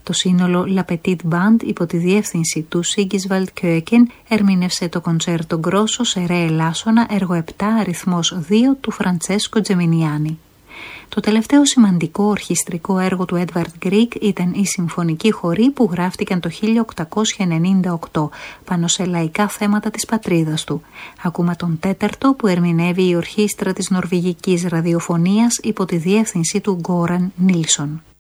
Το σύνολο La Petite Band υπό τη διεύθυνση του Sigiswald Köken ερμήνευσε το κοντσέρτο γκρόσο σε ρε ελάσσονα έργο 7 αριθμός 2 του Φραντσέσκο Τζεμινιάνι. Το τελευταίο σημαντικό ορχιστρικό έργο του Edvard Grieg ήταν οι συμφωνικοί χοροί που γράφτηκαν το 1898 πάνω σε λαϊκά θέματα της πατρίδας του. Ακούμε τον τέταρτο που ερμηνεύει η ορχήστρα της νορβηγικής ραδιοφωνίας υπό τη διεύθυνση του Γκόραν Νίλσον.